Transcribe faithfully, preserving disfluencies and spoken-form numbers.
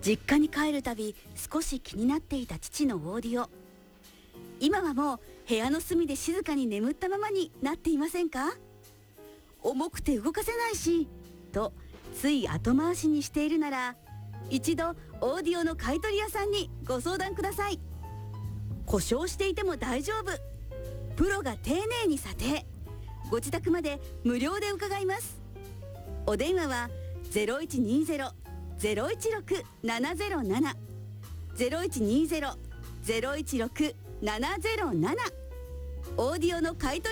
実家に帰るたび少し気になっていた父のオーディオ。今はもう部屋の隅で静かに眠ったままになっていませんか？重くて動かせないしとつい後回しにしているなら、一度オーディオの買取屋さんにご相談ください。故障していても大丈夫、プロが丁寧に査定、ご自宅まで無料で伺います。お電話は ゼロいちにゼロ ゼロいちろく ななゼロなな ゼロいちにゼロ ゼロいちろく ななゼロなな。オーディオの買取